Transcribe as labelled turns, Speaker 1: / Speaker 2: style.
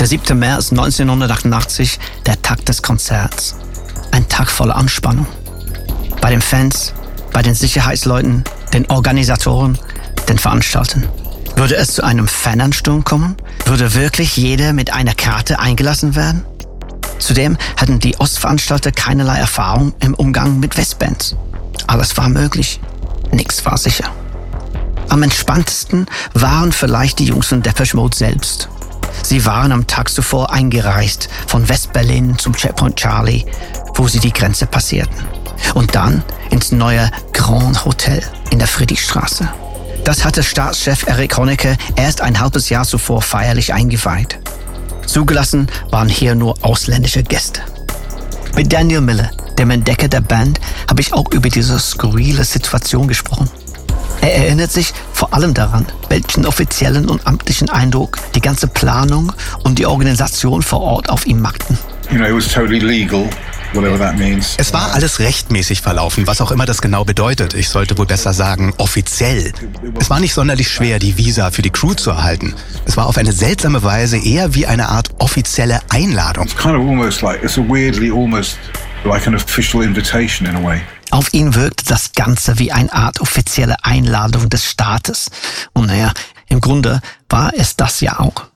Speaker 1: Der 7. März 1988, der Tag des Konzerts. Ein Tag voller Anspannung. Bei den Fans, bei den Sicherheitsleuten, den Organisatoren, den Veranstaltern. Würde es zu einem Fanansturm kommen? Würde wirklich jeder mit einer Karte eingelassen werden? Zudem hatten die Ostveranstalter keinerlei Erfahrung im Umgang mit Westbands. Alles war möglich, nichts war sicher. Am entspanntesten waren vielleicht die Jungs von Depeche Mode selbst. Sie waren am Tag zuvor eingereist von West-Berlin zum Checkpoint Charlie, wo sie die Grenze passierten. Und dann ins neue Grand Hotel in der Friedrichstraße. Das hatte Staatschef Erich Honecker erst ein halbes Jahr zuvor feierlich eingeweiht. Zugelassen waren hier nur ausländische Gäste. Mit Daniel Miller, dem Entdecker der Band, habe ich auch über diese skurrile Situation gesprochen. Er erinnert sich vor allem daran, welchen offiziellen und amtlichen Eindruck die ganze Planung und die Organisation vor Ort auf ihn machten.
Speaker 2: It was totally legal. Whatever that means.
Speaker 3: Es war alles rechtmäßig verlaufen, was auch immer das genau bedeutet. Ich sollte wohl besser sagen, offiziell. Es war nicht sonderlich schwer, die Visa für die Crew zu erhalten. Es war auf eine seltsame Weise eher wie eine Art offizielle Einladung.
Speaker 2: It's kind of almost like, it's a weirdly almost like an official invitation in a way.
Speaker 1: Auf ihn wirkte das Ganze wie eine Art offizielle Einladung des Staates. Und naja, im Grunde war es das ja auch.